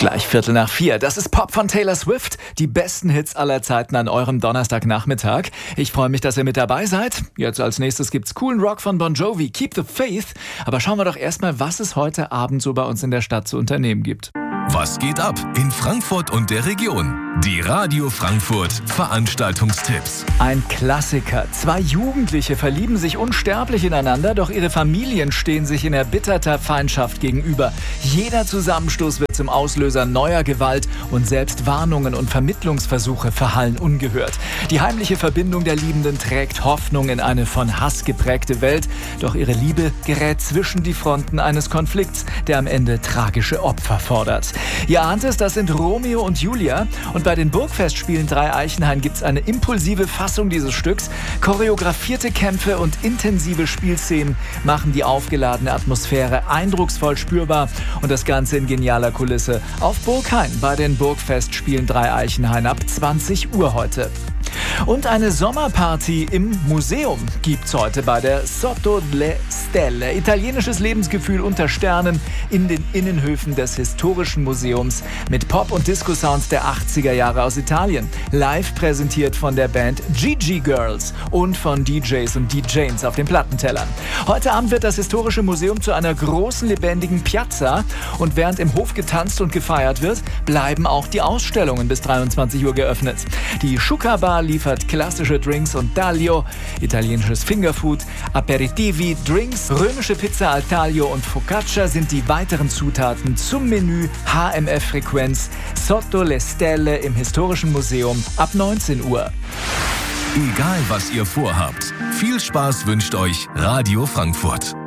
Gleich 3:45. Das ist Pop von Taylor Swift. Die besten Hits aller Zeiten an eurem Donnerstagnachmittag. Ich freue mich, dass ihr mit dabei seid. Jetzt als nächstes gibt's coolen Rock von Bon Jovi, Keep the Faith. Aber schauen wir doch erstmal, was es heute Abend so bei uns in der Stadt zu unternehmen gibt. Was geht ab in Frankfurt und der Region? Die Radio Frankfurt Veranstaltungstipps. Ein Klassiker. 2 Jugendliche verlieben sich unsterblich ineinander, doch ihre Familien stehen sich in erbitterter Feindschaft gegenüber. Jeder Zusammenstoß wird zum Auslöser neuer Gewalt und selbst Warnungen und Vermittlungsversuche verhallen ungehört. Die heimliche Verbindung der Liebenden trägt Hoffnung in eine von Hass geprägte Welt, doch ihre Liebe gerät zwischen die Fronten eines Konflikts, der am Ende tragische Opfer fordert. Ihr ahnt es, das sind Romeo und Julia. Und bei den Burgfestspielen Dreieichenhain gibt es eine impulsive Fassung dieses Stücks. Choreografierte Kämpfe und intensive Spielszenen machen die aufgeladene Atmosphäre eindrucksvoll spürbar. Und das Ganze in genialer Kulisse auf Burg Hain bei den Burgfestspielen Dreieichenhain ab 20 Uhr heute. Und eine Sommerparty im Museum gibt's heute bei der Sotto le Stelle. Italienisches Lebensgefühl unter Sternen in den Innenhöfen des historischen Museums mit Pop- und Disco-Sounds der 80er Jahre aus Italien. Live präsentiert von der Band Gigi Girls und von DJs und DJs auf den Plattentellern. Heute Abend wird das historische Museum zu einer großen, lebendigen Piazza. Und während im Hof getanzt und gefeiert wird, bleiben auch die Ausstellungen bis 23 Uhr geöffnet. Die Schuka Bar liefert klassische Drinks und Taglio, italienisches Fingerfood, Aperitivi, Drinks, römische Pizza al taglio und Focaccia sind die weiteren Zutaten zum Menü HMF-Frequenz Sotto le Stelle im Historischen Museum ab 19 Uhr. Egal was ihr vorhabt, viel Spaß wünscht euch Radio Frankfurt.